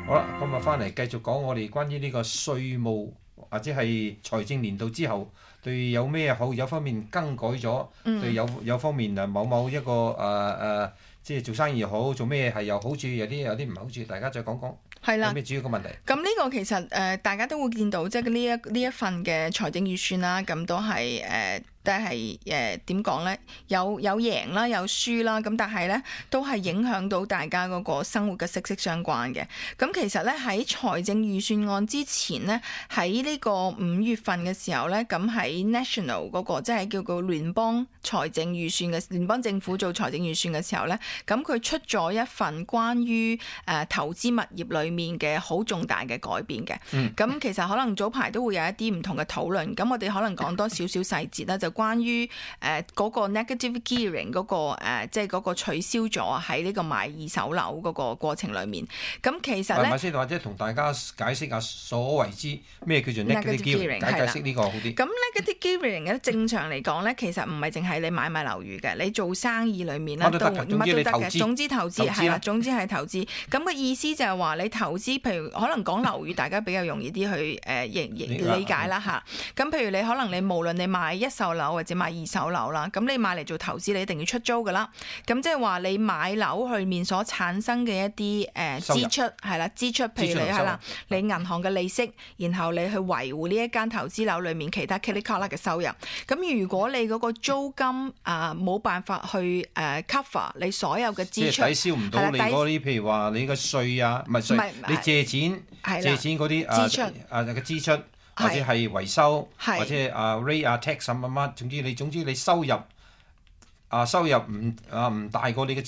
好啦，咁啊翻嚟繼續講我哋關於呢個稅務或者係財政年度之後對有咩好，有方面更改咗，對有方面某一個即係做生意又好，做咩係有好處，有啲唔好處，大家再講講。 係啦， 有咩主要嘅問題？ 咁呢個其實大家都會見到，即係呢一份嘅財政預算啦，咁都係但係點講呢？有贏啦，有輸啦，咁但係呢都係影響到大家嗰個生活嘅息息相關嘅。咁其實呢，喺財政預算案之前呢，喺呢個5月份嘅時候呢，咁喺 National 嗰個即係叫做聯邦財政預算嘅聯邦政府做財政預算嘅時候呢，咁佢出咗一份關於投資物業裡面嘅好重大嘅改變嘅。咁其實可能早排都會有一啲唔同嘅討論，咁我哋可能講多少少細節啦，就關於嗰個 negative gearing 嗰個即係嗰個取消咗喺呢個買二手樓嗰個過程裡面。咁其實咧， 或者同大家解釋下所謂之咩叫做 negative gearing， 解釋呢個好啲。 咁 negative gearing 咧，正常嚟講咧，其實唔係淨係你買賣樓宇嘅，你做生意裡面咧都乜都得嘅。總之投資係啦，總之係投資。咁嘅意思就係話你投資，譬如可能講樓宇，大家比較容易啲去理解啦嚇。咁譬如你可能你無論你買一手樓或者買二手樓啦，咁你買嚟做投資，你一定要出租噶啦。咁即係話你買樓裡面所產生嘅一啲支出係啦，支出譬如你係啦，你銀行嘅利息，然後你去維護呢一間投資樓裡面其他 click 嘅收入。咁如果你嗰個租金冇辦法去cover 你所有嘅支出， 即係抵消唔到你嗰啲，譬如話你嘅稅啊，唔係稅，你借錢嗰啲支出嘅支出。或者係維修，或者rate tax 乜乜，總之你收入唔大過你嘅